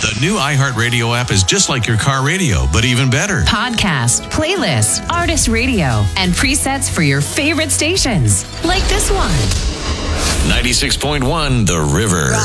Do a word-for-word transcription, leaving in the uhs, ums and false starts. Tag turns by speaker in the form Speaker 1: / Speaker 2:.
Speaker 1: The new iHeartRadio app is just like your car radio, but even better.
Speaker 2: Podcast, playlist, artist radio, and presets for your favorite stations. Like this one.
Speaker 1: ninety-six point one The River.